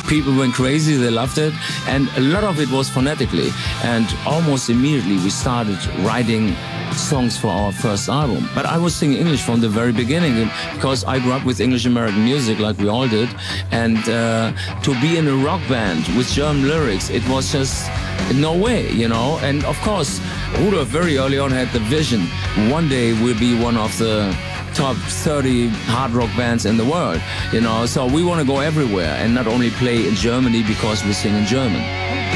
People went crazy, they loved it, and a lot of it was phonetically. And almost immediately we started writing songs for our first album. But I was singing English from the very beginning because I grew up with English American music like we all did. And to be in a rock band with German lyrics, it was just no way, you know. And of course, Rudolf very early on had the vision. One day we'll be one of the top 30 hard rock bands in the world, you know. So we want to go everywhere and not only play in Germany because we sing in German.